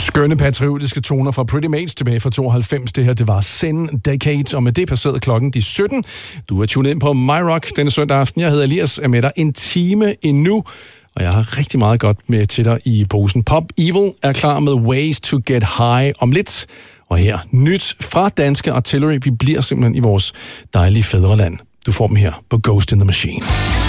Skønne patriotiske toner fra Pretty Mates tilbage fra 92. Det her, det var Sin Decade, og med det passerede klokken de 17. Du er tunet ind på My Rock denne søndag aften. Jeg hedder Elias, er med dig en time endnu, og jeg har rigtig meget godt med til dig i posen. Pop Evil er klar med Ways to Get High om lidt. Og her, nyt fra Danske Artillery. Vi bliver simpelthen i vores dejlige fædreland. Du får dem her på Ghost in the Machine.